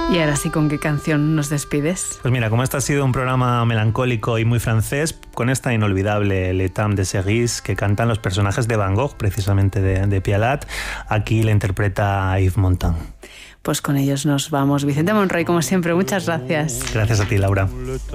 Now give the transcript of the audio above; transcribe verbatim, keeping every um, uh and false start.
Y ahora sí, ¿con qué canción nos despides? Pues mira, como este ha sido un programa melancólico y muy francés, con esta inolvidable L'étang de Cerise que cantan los personajes de Van Gogh, precisamente de, de Pialat, aquí la interpreta Yves Montand. Pues con ellos nos vamos. Vicente Monroy, como siempre, muchas gracias. Gracias a ti, Laura.